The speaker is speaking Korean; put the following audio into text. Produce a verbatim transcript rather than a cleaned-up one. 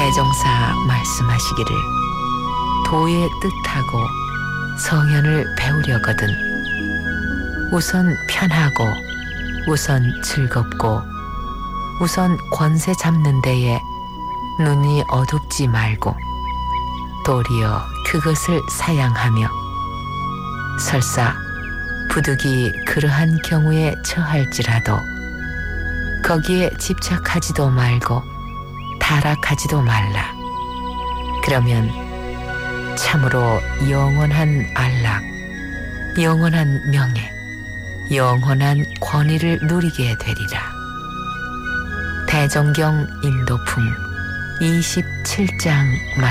대종사 말씀하시기를 도의 뜻하고 성현을 배우려거든 우선 편하고 우선 즐겁고 우선 권세 잡는 데에 눈이 어둡지 말고 도리어 그것을 사양하며 설사 부득이 그러한 경우에 처할지라도 거기에 집착하지도 말고 타락하지도 말라. 그러면 참으로 영원한 안락, 영원한 명예, 영원한 권위를 누리게 되리라. 대종경 인도풍 이십칠 장 말